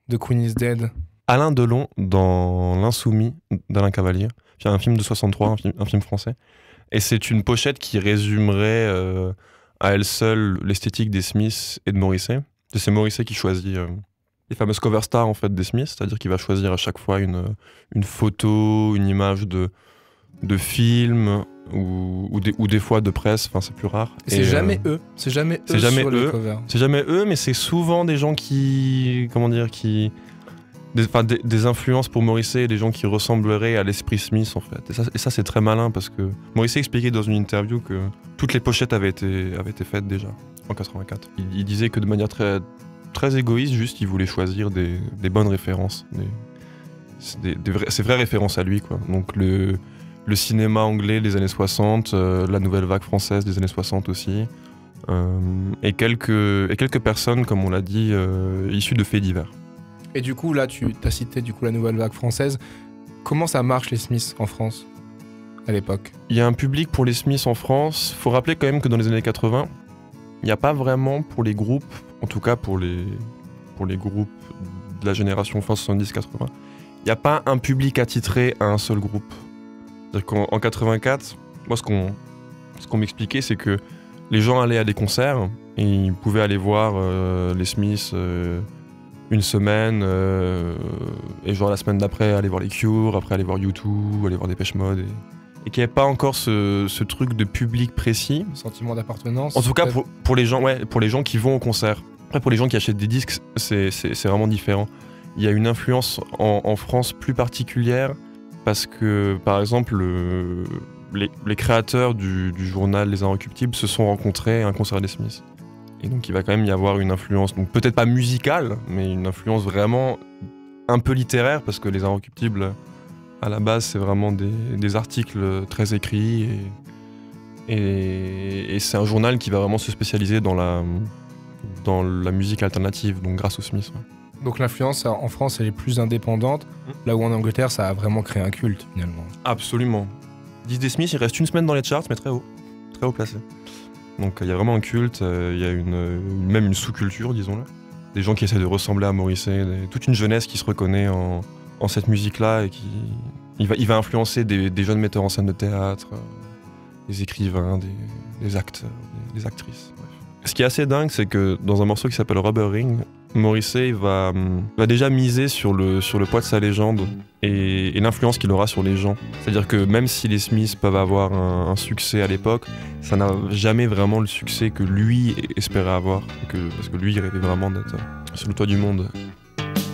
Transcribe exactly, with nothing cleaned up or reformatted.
de Queen is Dead? Alain Delon dans L'Insoumis d'Alain Cavalier. C'est un film de soixante-trois, un film, un film français. Et c'est une pochette qui résumerait euh, à elle seule l'esthétique des Smiths et de Morrissey. C'est Morrissey qui choisit euh, les fameuses cover stars en fait, des Smiths, c'est-à-dire qu'il va choisir à chaque fois une, une photo, une image de, de film ou, ou, des, ou des fois de presse, enfin c'est plus rare. Et c'est jamais euh, eux, c'est jamais eux c'est jamais sur eux, les covers. C'est jamais eux, mais c'est souvent des gens qui, comment dire, qui... Des, enfin, des, des influences pour Morrissey et des gens qui ressembleraient à l'esprit Smith en fait. Et ça, et ça c'est très malin parce que Morrissey expliquait dans une interview que toutes les pochettes avaient été, avaient été faites déjà en quatre-vingt-quatre. Il, il disait que de manière très, très égoïste, juste il voulait choisir des, des bonnes références. Des, c'est, des, des vrais, c'est vraies références à lui quoi. Donc le, le cinéma anglais des années soixante, euh, la nouvelle vague française des années soixante aussi, euh, et, quelques, et quelques personnes, comme on l'a dit, euh, issues de faits divers. Et du coup, là, tu as cité du coup, la nouvelle vague française. Comment ça marche, les Smiths, en France, à l'époque? Il y a un public pour les Smiths en France. Il faut rappeler quand même que dans les années quatre-vingts, il n'y a pas vraiment pour les groupes, en tout cas pour les, pour les groupes de la génération fin soixante-dix quatre-vingts, il n'y a pas un public attitré à un seul groupe. C'est-à-dire qu'en en quatre-vingt-quatre, moi, ce qu'on, ce qu'on m'expliquait, c'est que les gens allaient à des concerts et ils pouvaient aller voir euh, les Smiths... Euh, une semaine, euh, et genre la semaine d'après, aller voir les Cure, après aller voir U deux, aller voir Depeche Mode, et, et qu'il n'y avait pas encore ce, ce truc de public précis. Sentiment d'appartenance. En tout cas, pour, pour, les gens, ouais, pour les gens qui vont au concert. Après, pour les gens qui achètent des disques, c'est, c'est, c'est vraiment différent. Il y a une influence en, en France plus particulière, parce que, par exemple, le, les, les créateurs du, du journal Les Inrecuptibles se sont rencontrés à un concert des Smiths. Et donc il va quand même y avoir une influence, donc peut-être pas musicale, mais une influence vraiment un peu littéraire, parce que Les Inrecuptibles, à la base, c'est vraiment des, des articles très écrits, et, et, et c'est un journal qui va vraiment se spécialiser dans la, dans la musique alternative, donc grâce aux Smiths. Ouais. Donc l'influence en France, elle est plus indépendante, là où en Angleterre, ça a vraiment créé un culte, finalement. Absolument. Disent des Smiths, il reste une semaine dans les charts, mais très haut, très haut placé. Donc il y a vraiment un culte, il euh, y a une, une, même une sous-culture, disons-le. Des gens qui essaient de ressembler à Morrissey, des, toute une jeunesse qui se reconnaît en, en cette musique-là et qui il va, il va influencer des, des jeunes metteurs en scène de théâtre, euh, des écrivains, des, des acteurs, des, des actrices. Bref. Ce qui est assez dingue, c'est que dans un morceau qui s'appelle Rubber Ring, Morrissey va, va déjà miser sur le, sur le poids de sa légende et, et l'influence qu'il aura sur les gens. C'est-à-dire que même si les Smiths peuvent avoir un, un succès à l'époque, ça n'a jamais vraiment le succès que lui espérait avoir, que, parce que lui il rêvait vraiment d'être sur le toit du monde.